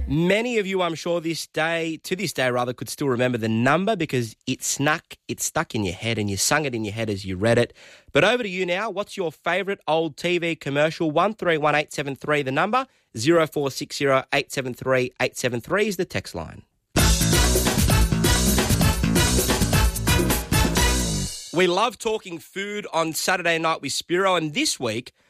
Many of you, I'm sure, to this day, could still remember the number because it stuck in your head and you sung it in your head as you read it. But over to you now. What's your favourite old TV commercial? 131873, the number. 0460 873 873 is the text line. We love talking food on Saturday Night with Spiro, and this week